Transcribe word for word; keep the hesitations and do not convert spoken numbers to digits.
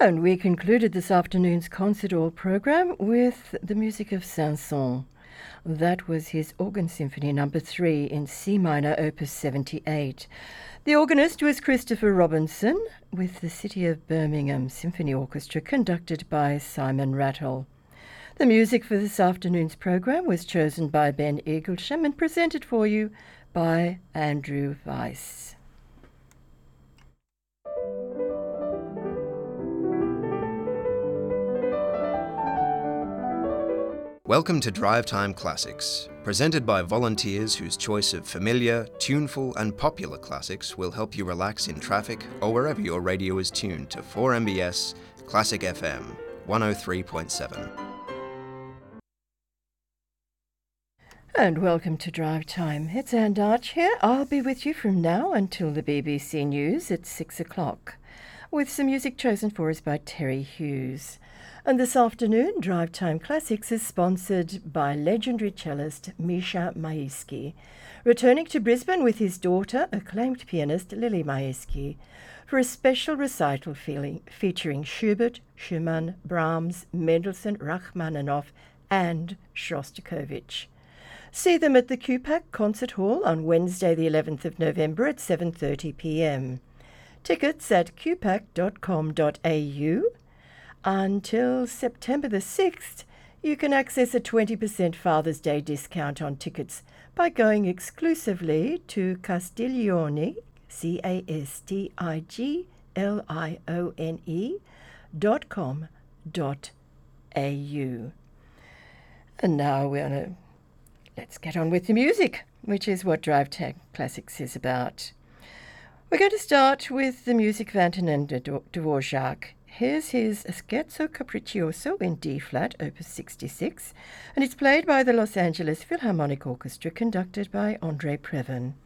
And we concluded this afternoon's concert hall program with the music of Saint-Saëns. That was his Organ Symphony number three in C minor, opus seventy-eight. The organist was Christopher Robinson, with the City of Birmingham Symphony Orchestra conducted by Simon Rattle. The music for this afternoon's program was chosen by Ben Eaglesham and presented for you by Andrew Weiss. Welcome to Drive Time Classics, presented by volunteers whose choice of familiar, tuneful and popular classics will help you relax in traffic or wherever your radio is tuned to four M B S Classic F M one oh three point seven. And welcome to Drive Time. It's Anne Darch here. I'll be with you from now until the B B C News at six o'clock, with some music chosen for us by Terry Hughes. And this afternoon, Drive Time Classics is sponsored by legendary cellist Misha Maisky, returning to Brisbane with his daughter, acclaimed pianist Lily Maisky, for a special recital feeling, featuring Schubert, Schumann, Brahms, Mendelssohn, Rachmaninoff and Shostakovich. See them at the Q PAC Concert Hall on Wednesday the eleventh of November at seven thirty p m. Tickets at q pac dot com dot a u. Until September the sixth, you can access a twenty percent Father's Day discount on tickets by going exclusively to Castiglione, C A S T I G L I O N E, dot com dot a u. And now we're going to, let's get on with the music, which is what Drive Time Classics is about. We're going to start with the music of Antonin Dvorak. Here's his Scherzo Capriccioso in D-flat, opus sixty-six, and it's played by the Los Angeles Philharmonic Orchestra, conducted by André Previn.